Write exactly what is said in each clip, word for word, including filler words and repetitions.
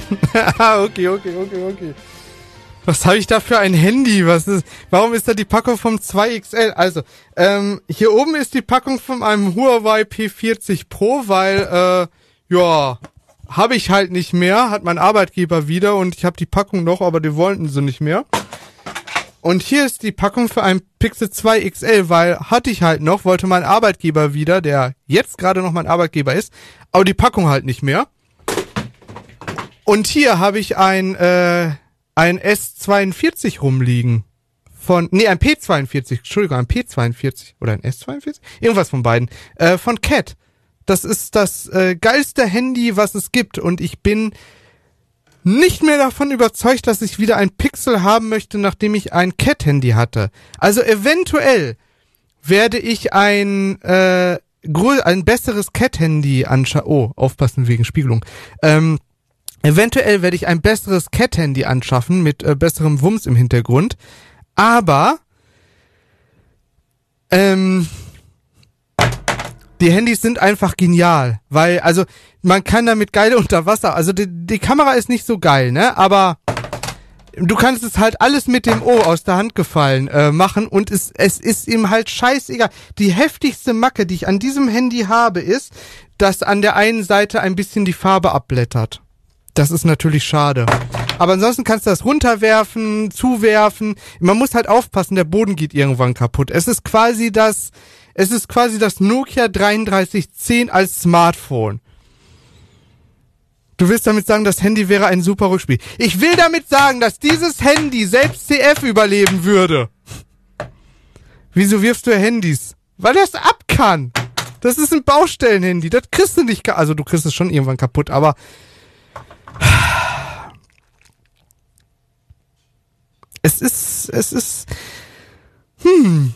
okay, okay, okay, okay. Was habe ich da für ein Handy? Was ist? Warum ist da die Packung vom zwei X L? Also, ähm, hier oben ist die Packung von einem Huawei P vierzig Pro, weil, äh, ja, habe ich halt nicht mehr, hat mein Arbeitgeber wieder und ich habe die Packung noch, aber die wollten sie nicht mehr. Und hier ist die Packung für ein Pixel zwei X L, weil hatte ich halt noch, wollte mein Arbeitgeber wieder, der jetzt gerade noch mein Arbeitgeber ist, aber die Packung halt nicht mehr. Und hier habe ich ein, äh, ein S zweiundvierzig rumliegen. Von, nee, ein P zweiundvierzig, Entschuldigung, ein P zweiundvierzig oder ein S zweiundvierzig? Irgendwas von beiden. Äh, von Cat. Das ist das äh, geilste Handy, was es gibt. Und ich bin nicht mehr davon überzeugt, dass ich wieder ein Pixel haben möchte, nachdem ich ein Cat-Handy hatte. Also eventuell werde ich ein, äh, grö- ein besseres Cat-Handy anschauen. Oh, aufpassen wegen Spiegelung. Ähm, Eventuell werde ich ein besseres Cat-Handy anschaffen mit äh, besserem Wumms im Hintergrund. Aber ähm, die Handys sind einfach genial, weil also man kann damit geile Unterwasser, also die, die Kamera ist nicht so geil, ne? Aber du kannst es halt alles mit dem O aus der Hand gefallen äh, machen und es es ist ihm halt scheißegal. Die heftigste Macke, die ich an diesem Handy habe, ist, dass an der einen Seite ein bisschen die Farbe abblättert. Das ist natürlich schade. Aber ansonsten kannst du das runterwerfen, zuwerfen. Man muss halt aufpassen, der Boden geht irgendwann kaputt. Es ist quasi das, es ist quasi das Nokia dreiunddreißig zehn als Smartphone. Du willst damit sagen, das Handy wäre ein super Rückspiel. Ich will damit sagen, dass dieses Handy selbst C F überleben würde. Wieso wirfst du Handys? Weil das ab kann. Das ist ein Baustellenhandy. Das kriegst du nicht, also du kriegst es schon irgendwann kaputt, aber Es ist, es ist, hm.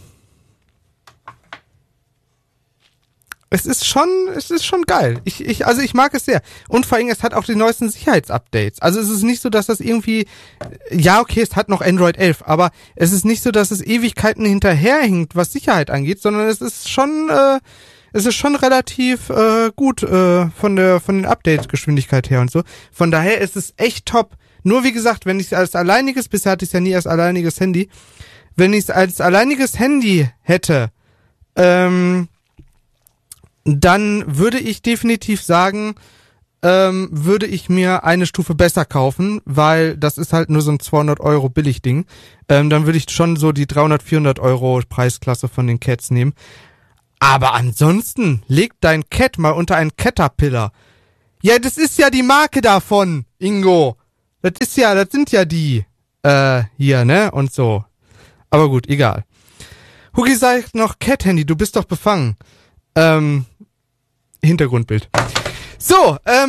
Es ist schon, es ist schon geil. Ich, ich, also ich mag es sehr. Und vor allem, es hat auch die neuesten Sicherheitsupdates. Also es ist nicht so, dass das irgendwie, ja okay, es hat noch Android elf, aber es ist nicht so, dass es Ewigkeiten hinterherhinkt, was Sicherheit angeht, sondern es ist schon, äh, es ist schon relativ äh, gut äh, von der, von den Update-Geschwindigkeit her und so. Von daher ist es echt top. Nur wie gesagt, wenn ich es als alleiniges, bisher hatte ich es ja nie als alleiniges Handy, wenn ich es als alleiniges Handy hätte, ähm, dann würde ich definitiv sagen, ähm, würde ich mir eine Stufe besser kaufen, weil das ist halt nur so ein zweihundert Euro Billigding. Ähm, dann würde ich schon so die dreihundert, vierhundert Euro Preisklasse von den Cats nehmen. Aber ansonsten, leg dein Cat mal unter einen Caterpillar. Ja, das ist ja die Marke davon, Ingo. Das ist ja, das sind ja die, äh, hier, ne, und so. Aber gut, egal. Hugi sagt noch, Cat-Handy, du bist doch befangen. Ähm, Hintergrundbild. So, ähm,